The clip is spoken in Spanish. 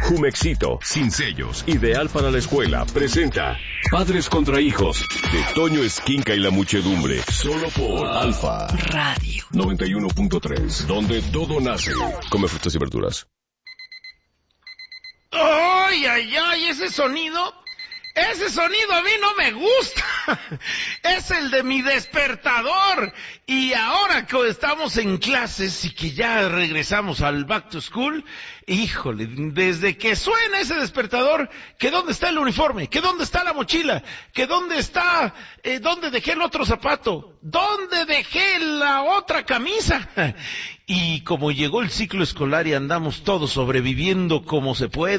Jumexito, sin sellos, ideal para la escuela, presenta Padres contra Hijos, de Toño Esquinca y la muchedumbre, solo por Alfa Radio 91.3, donde todo nace. Come frutas y verduras. ¡Ay, ay, ay! Ese sonido a mí no me gusta. Es el de mi despertador. Y ahora que estamos en clases y que ya regresamos al back to school, híjole, desde que suena ese despertador, que dónde está el uniforme, que dónde está la mochila, que dónde está, dónde dejé el otro zapato, dónde dejé la otra camisa. Y como llegó el ciclo escolar y andamos todos sobreviviendo como se puede,